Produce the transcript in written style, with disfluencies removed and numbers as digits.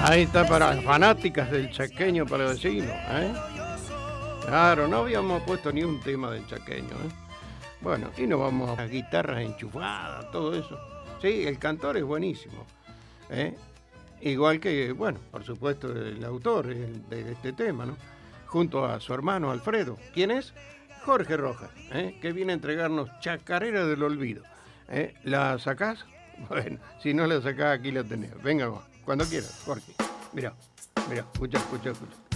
Ahí está para fanáticas del chaqueño para vecinos, ¿eh? Claro, no habíamos puesto ni un tema del chaqueño, ¿eh? Bueno, y nos vamos a las guitarras enchufadas, todo eso. Sí, el cantor es buenísimo, ¿eh? Igual que, bueno, por supuesto, el autor de este tema, ¿no? Junto a su hermano Alfredo. ¿Quién es? Jorge Rojas, ¿eh? Que viene a entregarnos Chacarera del Olvido. ¿La sacás? Bueno, si no la sacás, aquí la tenés. Venga, cuando quieras, Jorge. Mira, mira, escucha, escucha, escucha.